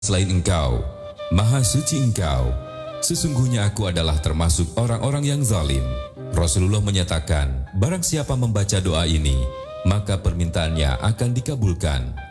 selain Engkau, Maha Suci Engkau. Sesungguhnya aku adalah termasuk orang-orang yang zalim. Rasulullah menyatakan, barang siapa membaca doa ini, maka permintaannya akan dikabulkan.